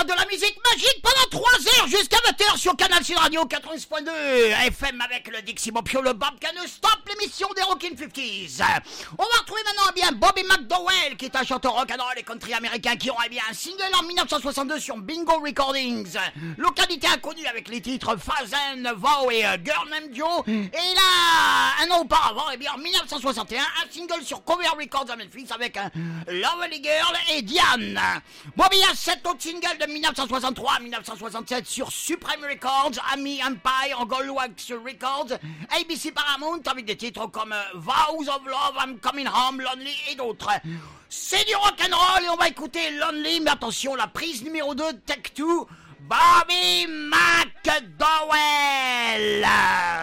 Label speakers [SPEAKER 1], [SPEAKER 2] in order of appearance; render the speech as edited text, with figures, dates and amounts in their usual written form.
[SPEAKER 1] de la musique magique pendant 3 heures jusqu'à 20h sur Canal Sud Radio 90.2 FM avec le Dixie Bompio, le Bob Caneux Stop, l'émission des Rockin' 50s. On va retrouver maintenant bien Bobby McDowell, qui est un chanteur rock'n'roll et country américain qui aurait bien un single en 1962 sur Bingo Recordings, localité inconnue avec les titres Fazen, Vow et Girl Named Joe. Et là, un an auparavant, et bien en 1961, un single sur Cover Records à Memphis avec Lovely Girl et Diane. Bobby a 7 autres singles de 1963 à 1967 sur Supreme Records, Ami Empire, Goldwax Records, ABC Paramount avec des titres comme Vows of Love, I'm Coming Home, Lonely et d'autres. C'est du rock'n'roll et on va écouter Lonely, mais attention, la prise numéro 2, Take 2, Bobby McDowell.